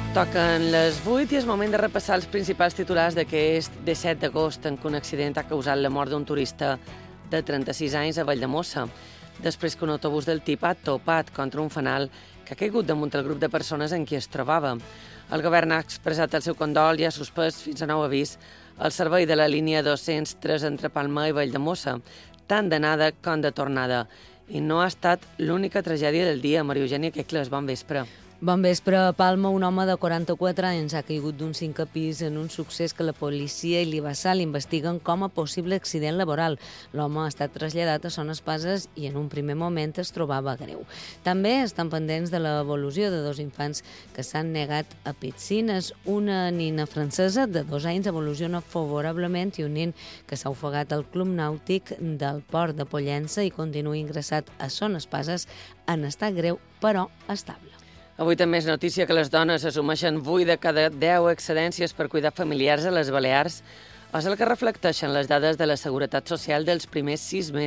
Toquen les 8 i és moment de repassar els principals titulars d'aquest 17 d'agost en què un accident ha causat la mort d'un turista de 36 anys a Valldemossa, després que un autobús del tip ha topat contra un fanal que ha caigut damunt el grup de persones en qui es trobava. El govern ha expressat el seu condol i ha suspès fins a nou avís el servei de la línia 203 entre Palma i Valldemossa, tant d'anada com de tornada. I no ha estat l'única tragèdia del dia. Maria Eugènia Quecles, bon vespre. Bon vespre. A Palma, un home de 44 anys ha caigut d'un 5è pis en un succés que la policia i l'Ibassal investiguen com a possible accident laboral. L'home ha estat traslladat a Son Espases i en un primer moment es trobava greu. També estan pendents de l'evolució de 2 infants que s'han negat a piscines. Una nina francesa de 2 anys evoluciona favorablement i un nen que s'ha ofegat al Club Nàutic del Port de Pollença i continua ingressat a Son Espases en estat greu però estable. Avui també és notícia que les dones assumeixen 8 de cada 10 excedències per cuidar familiars a les Balears. És el que reflecteixen les dades de la Seguretat Social dels primers 6 mesos